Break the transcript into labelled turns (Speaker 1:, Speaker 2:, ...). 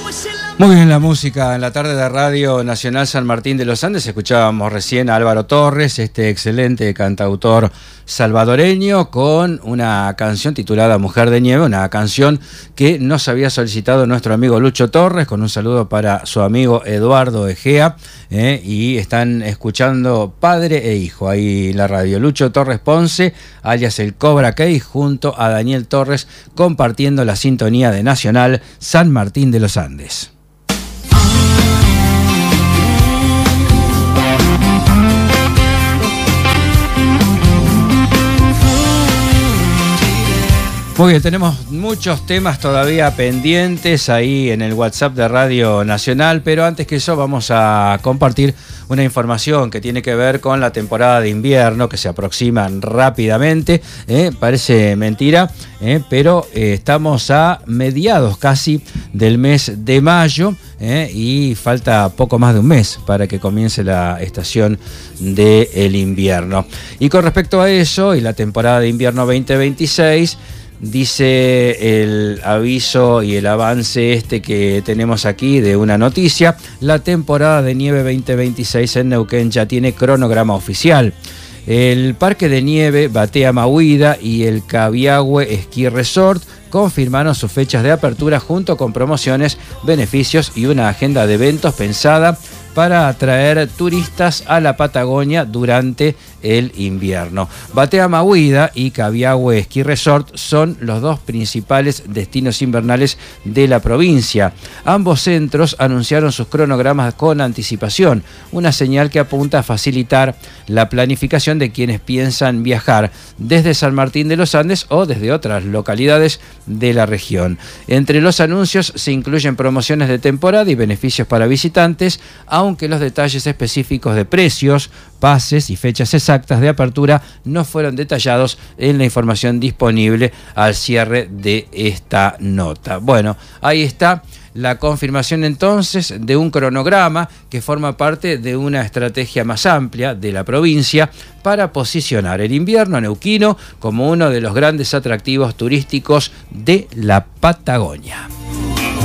Speaker 1: Muy bien, la música en la tarde de Radio Nacional San Martín de los Andes. Escuchábamos recién a Álvaro Torres, este excelente cantautor salvadoreño, con una canción titulada Mujer de Nieve, una canción que nos había solicitado nuestro amigo Lucho Torres, con un saludo para su amigo Eduardo Egea, y están escuchando padre e hijo ahí en la radio. Lucho Torres Ponce, alias el Cobra Kai, junto a Daniel Torres, compartiendo la sintonía de Nacional San Martín de los Andes. Muy bien, tenemos muchos temas todavía pendientes ahí en el WhatsApp de Radio Nacional, pero antes que eso vamos a compartir una información que tiene que ver con la temporada de invierno que se aproxima rápidamente. Parece mentira, pero estamos a mediados casi del mes de mayo, y falta poco más de un mes para que comience la estación del invierno. Y con respecto a eso y la temporada de invierno 2026, dice el aviso y el avance que tenemos aquí de una noticia: la temporada de nieve 2026 en Neuquén ya tiene cronograma oficial. El Parque de Nieve Batea Mahuida y el Cabiagüe Ski Resort confirmaron sus fechas de apertura junto con promociones, beneficios y una agenda de eventos pensada para atraer turistas a la Patagonia durante el invierno. Batea Mahuida y Cabiagüe Ski Resort son los dos principales destinos invernales de la provincia. Ambos centros anunciaron sus cronogramas con anticipación, una señal que apunta a facilitar la planificación de quienes piensan viajar desde San Martín de los Andes o desde otras localidades de la región. Entre los anuncios se incluyen promociones de temporada y beneficios para visitantes, aunque los detalles específicos de precios, pases y fechas exactas de apertura no fueron detallados en la información disponible al cierre de esta nota. Bueno, ahí está la confirmación entonces de un cronograma que forma parte de una estrategia más amplia de la provincia para posicionar el invierno neuquino como uno de los grandes atractivos turísticos de la Patagonia.